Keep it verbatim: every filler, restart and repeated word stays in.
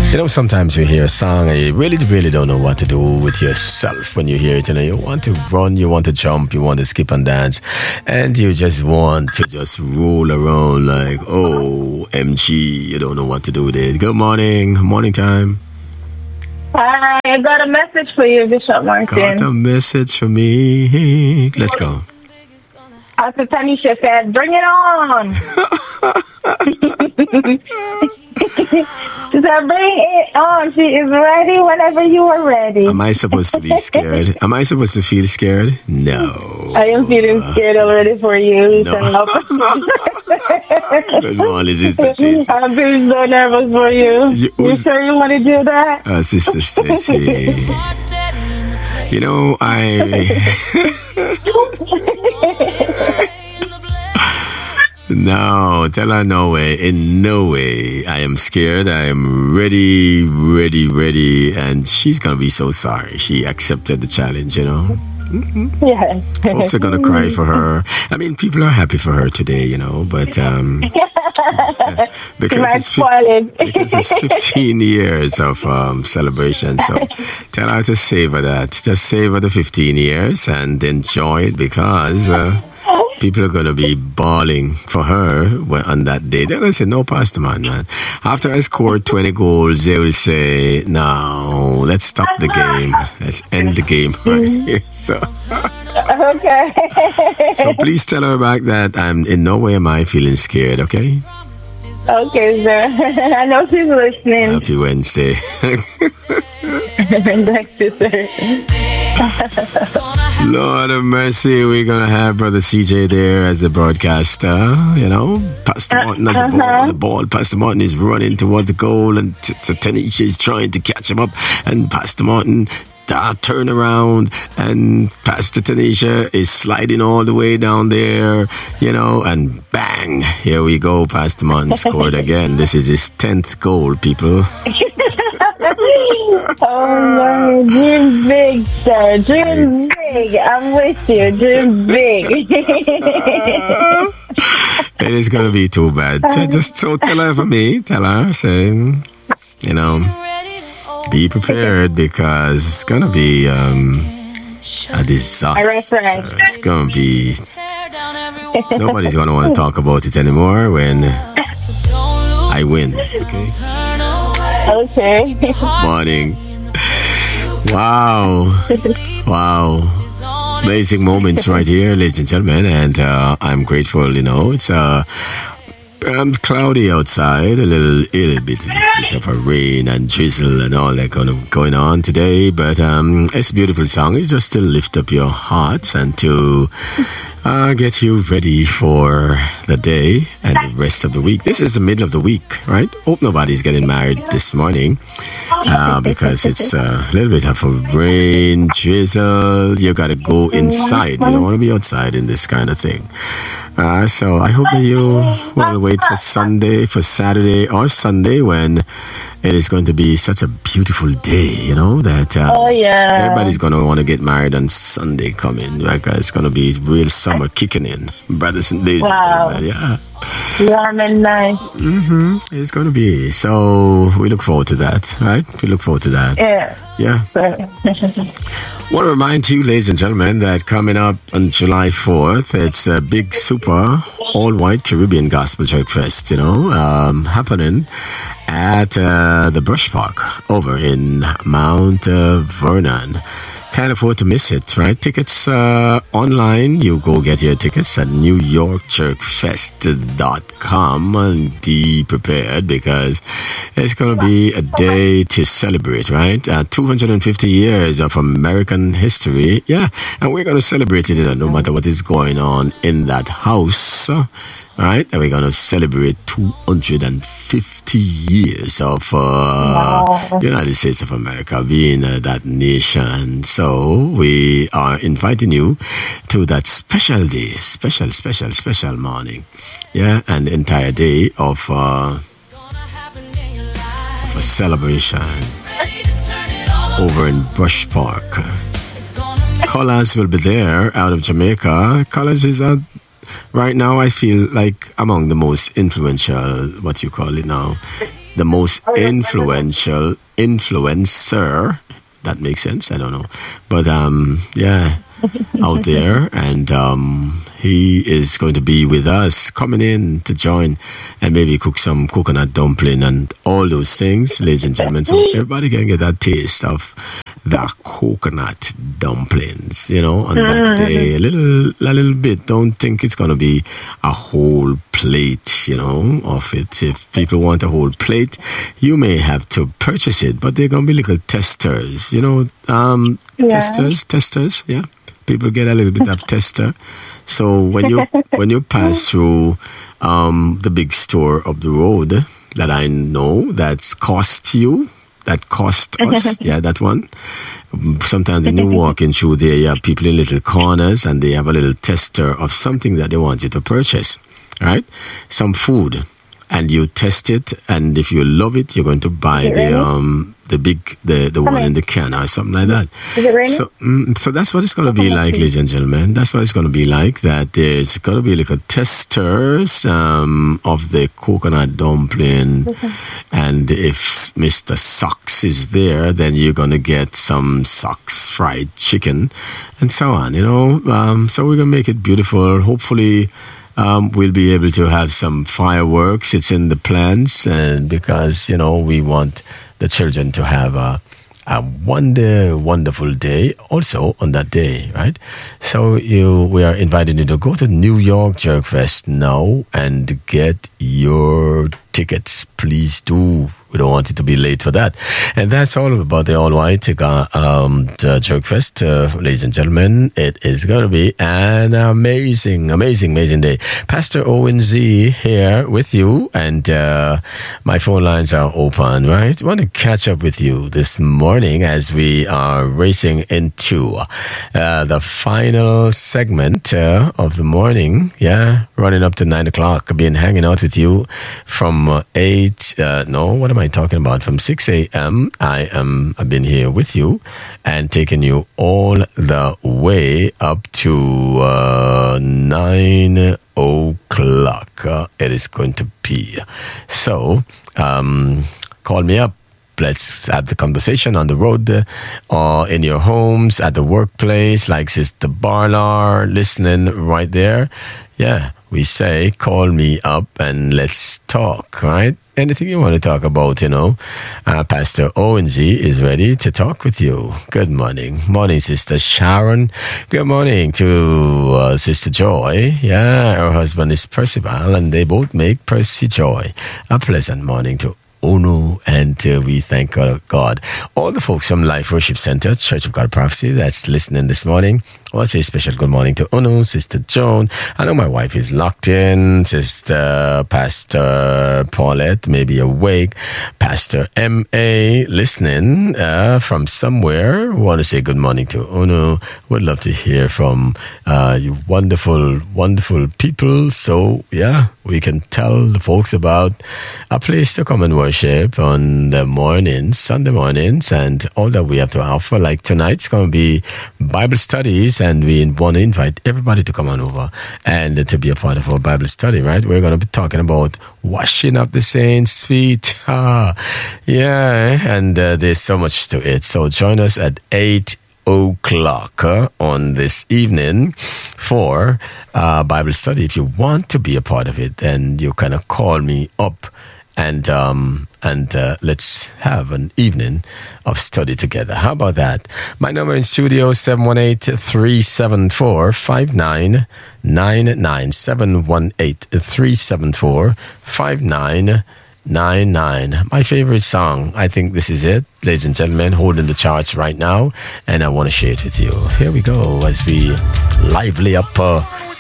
You know, sometimes you hear a song and you really, really don't know what to do with yourself when you hear it. You know, you want to run, you want to jump, you want to skip and dance, and you just want to just roll around like, oh, M G, you don't know what to do with it. Good morning. Morning time. Hi, I got a message for you, Bishop Martin. Got a message for me. Let's go. After Tanisha said, bring it on. She said, bring it on. She is ready whenever you are ready. Am I supposed to be scared? Am I supposed to feel scared? No. I am feeling scared already for you. No. Good morning, Sister Stacy. I'm feeling so nervous for you. You, you sure you want to do that? Uh, Sister Stacy. You know, I... No, tell her no way. In no way. I am scared. I am ready, ready, ready. And she's going to be so sorry. She accepted the challenge, you know. Mm-hmm. Yeah. Folks are going to cry for her. I mean, people are happy for her today, you know, but um, because, it's fifteen, because it's fifteen years of um, celebration. So tell her to savor that. Just savor the fifteen years and enjoy it because... Uh, people are going to be bawling for her on that day. They're going to say, no, Pastor Man, man. After I scored twenty goals, they will say, no, let's stop the game. Let's end the game right here. So, okay. So please tell her back that I'm in no way am I feeling scared, okay? Okay, sir. I know she's listening. Happy Wednesday. Thank you, sir. Lord of mercy, we're going to have Brother C J there as the broadcaster, you know. Pastor Martin has the ball, the ball. Pastor Martin is running towards the goal, and t- t- Tanisha is trying to catch him up, and Pastor Martin uh, turn around, and Pastor Tanisha is sliding all the way down there, you know, and bang, here we go. Pastor Martin scored again. This is his tenth goal, people. Oh no, dream big, sir. Dream big. I'm with you. Dream big. It is going to be too bad. Just so tell her for me. Tell her, say, you know, be prepared because it's going to be um, a disaster. It's going to be... Nobody's going to want to talk about it anymore when I win. Okay? Okay. Morning. Wow. Wow. Amazing moments right here, ladies and gentlemen. And uh, I'm grateful, you know. It's uh, um, cloudy outside, a little, a little bit, a bit of a rain and drizzle and all that kind of going on today. But um, it's a beautiful song. It's just to lift up your hearts and to... Uh, get you ready for the day and the rest of the week. This is the middle of the week, right? Hope nobody's getting married this morning uh, because it's a little bit of a rain, drizzle. You got to go inside. You don't want to be outside in this kind of thing. Uh, so I hope that you will wait for Sunday, for Saturday or Sunday when it is going to be such a beautiful day, you know, that um, oh, yeah. everybody's going to want to get married on Sunday coming. Like, uh, it's going to be real summer kicking in, brothers and ladies. Wow. And yeah. Warm and nice. Mm-hmm. It's going to be. So we look forward to that, right? We look forward to that. Yeah. Yeah. Want to remind you, ladies and gentlemen, that coming up on July fourth, it's a big super all-white Caribbean Gospel Church Fest, you know, um, happening at uh, the Brush Park over in Mount uh, Vernon. Can't afford to miss it, right? Tickets uh, online. You go get your tickets at new york church fest dot com and be prepared because it's going to be a day to celebrate, right? Uh, two hundred fifty years of American history. Yeah, and we're going to celebrate it no matter what is going on in that house. Right, and we're going to celebrate two hundred fifty years of uh, wow. the United States of America being uh, that nation. So we are inviting you to that special day, special, special, special morning. Yeah, and the entire day of, uh, of a celebration over in Brush Park. Colors will be there out of Jamaica. Colors is a right now, I feel like among the most influential, what you call it now, the most influential influencer. That makes sense. I don't know, but um, yeah, out there, and um, he is going to be with us, coming in to join, and maybe cook some coconut dumpling and all those things, ladies and gentlemen. So everybody can get that taste of the coconut dumplings, you know, on that day. A little, a little bit. Don't think it's going to be a whole plate, you know, of it. If people want a whole plate, you may have to purchase it, but they're going to be little testers, you know, um, yeah. testers, testers, yeah. People get a little bit of tester. So when you when you pass through um, the big store up the road that I know that's cost you, that cost us, yeah, that one. Sometimes when you're walking through there, you have people in little corners and they have a little tester of something that they want you to purchase, right? Some food. And you test it, and if you love it, you're going to buy the um the big the the one in the can or something like that. Is it raining? So, mm, so that's what it's going to be like, ladies and gentlemen. That's what it's going to be like. That there's going to be like a testers um of the coconut dumpling, okay. And if Mister Socks is there, then you're going to get some Socks fried chicken, and so on. You know, um, so we're going to make it beautiful. Hopefully. Um, we'll be able to have some fireworks. It's in the plans, and because, you know, we want the children to have a, a wonder, wonderful day also on that day, right? So you, we are inviting you to go to New York Jerk Fest now and get your tickets. Please do. We don't want it to be late for that. And that's all about the All White uh, um, Jerk Fest, uh, ladies and gentlemen. It is going to be an amazing, amazing, amazing day. Pastor Owen Z here with you, and uh, my phone lines are open, right? I want to catch up with you this morning as we are racing into uh, the final segment uh, of the morning. Yeah, running up to nine o'clock. I've been hanging out with you from uh, eight, uh, no, what am I talking about? From six a.m. I am, I've been here with you and taking you all the way up to uh, nine o'clock. Uh, it is going to be. So, um, call me up. Let's have the conversation on the road uh, or in your homes, at the workplace, like Sister Barlar listening right there. Yeah, we say, call me up and let's talk, right? Anything you want to talk about, you know. Uh, Pastor Owen Z is ready to talk with you. Good morning. Morning, Sister Sharon. Good morning to uh, Sister Joy. Yeah, her husband is Percival, and they both make Percy Joy. A pleasant morning to Ono, and uh, we thank God, God. All the folks from Life Worship Center, Church of God Prophecy, that's listening this morning. I want to say a special good morning to Ono, Sister Joan. I know my wife is locked in. Sister Pastor Paulette may be awake. Pastor M A listening uh, from somewhere. I want to say good morning to Ono. Would love to hear from uh, you wonderful, wonderful people. So, yeah, we can tell the folks about a place to come and worship on the mornings, Sunday mornings, and all that we have to offer. Like tonight's going to be Bible studies, and we want to invite everybody to come on over and to be a part of our Bible study, right? We're going to be talking about washing up the saints' feet. Ah, yeah, and uh, there's so much to it. So join us at eight o'clock uh, on this evening for uh, Bible study. If you want to be a part of it, then you kind of call me up. And um, and uh, let's have an evening of study together. How about that? My number in studio, seven one eight, three seven four, five nine nine nine. seven one eight, three seven four, five nine nine nine. My favorite song. I think this is it. Ladies and gentlemen, holding the charts right now. And I want to share it with you. Here we go as we lively up... Uh,